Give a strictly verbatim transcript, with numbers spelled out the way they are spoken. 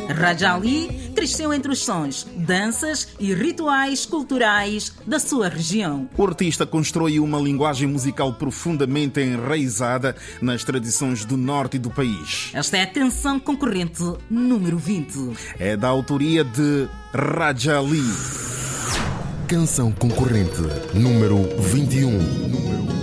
Raja Ali cresceu entre os sons, danças e rituais culturais da sua região. O artista constrói uma linguagem musical profundamente enraizada nas tradições do norte do país. Esta é a canção concorrente número vinte. É da autoria de Raja Ali. Canção concorrente número vinte e um.